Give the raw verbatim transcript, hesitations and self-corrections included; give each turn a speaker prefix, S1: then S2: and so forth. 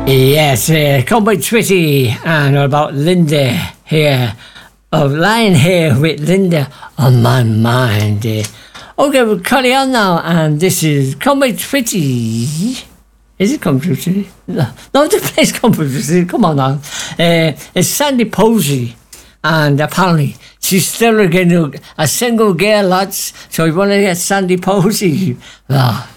S1: Yes, uh, come by Twitty and all about Linda here. Of lying here with Linda on my mind. Uh, okay, we'll carry on now, and this is Come by Twitty. Is it Come by Twitty? No, no, the place Come by Twitty. Come on now. Uh, it's Sandy Posey, and apparently she's still getting a single girl, lads. So you want to get Sandy Posey? Ah.